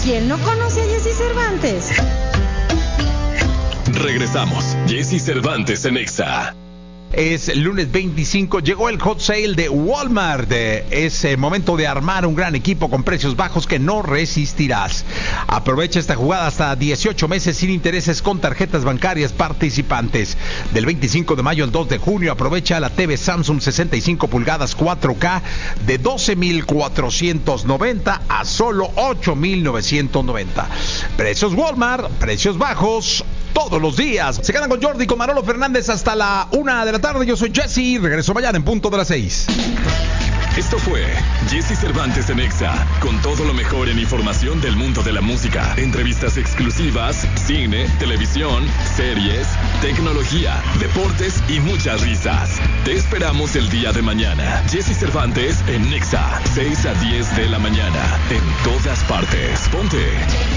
¿Quién no conoce a Jesse Cervantes? Regresamos. Jesse Cervantes en Exa. Es lunes 25, llegó el hot sale de Walmart. Es momento de armar un gran equipo con precios bajos que no resistirás. Aprovecha esta jugada hasta 18 meses sin intereses con tarjetas bancarias participantes. Del 25 de mayo al 2 de junio aprovecha la TV Samsung 65 pulgadas 4K de 12,490 a solo 8,990. Precios Walmart, precios bajos todos los días. Se quedan con Jordi, con Manolo Fernández hasta la 1 de la tarde. Yo soy Jesse. Regreso mañana en punto de las 6. Esto fue Jesse Cervantes en Exa, con todo lo mejor en información del mundo de la música, entrevistas exclusivas, cine, televisión, series, tecnología, deportes y muchas risas. Te esperamos el día de mañana. Jesse Cervantes en Exa, 6 a 10 de la mañana, en todas partes. Ponte